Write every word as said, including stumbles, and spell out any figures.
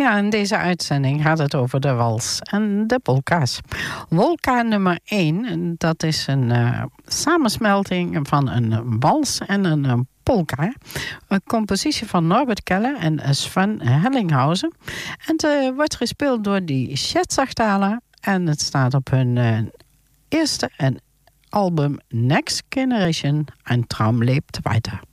Ja, in deze uitzending gaat het over de wals en de polka's. Wolka nummer één, dat is een uh, samensmelting van een wals en een uh, polka. Een compositie van Norbert Keller en Sven Hellinghausen. En het uh, wordt gespeeld door die Schätzachtaler. En het staat op hun uh, eerste en album Next Generation. Ein Traum lebt weiter.